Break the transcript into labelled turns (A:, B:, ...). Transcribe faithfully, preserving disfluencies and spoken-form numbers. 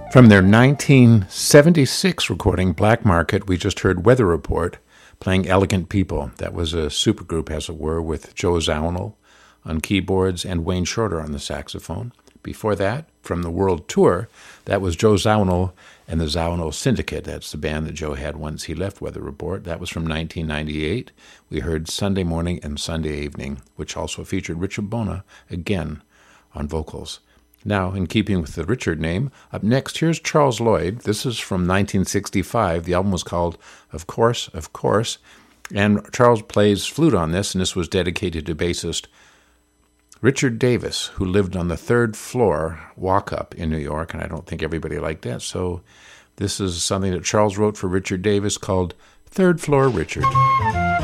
A: From their nineteen seventy-six recording, Black Market, we just heard Weather Report playing Elegant People. That was a supergroup, as it were, with Joe Zawinul on keyboards and Wayne Shorter on the saxophone. Before that, from the World Tour, that was Joe Zawinul and the Zawinul Syndicate. That's the band that Joe had once he left Weather Report. That was from nineteen ninety-eight. We heard Sunday Morning and Sunday Evening, which also featured Richard Bona, again, on vocals. Now, in keeping with the Richard name, up next, here's Charles Lloyd. This is from nineteen sixty-five. The album was called Of Course, Of Course. And Charles plays flute on this, and this was dedicated to bassist Richard Davis, who lived on the third floor walk-up in New York, and I don't think everybody liked that. So this is something that Charles wrote for Richard Davis called Third Floor Richard.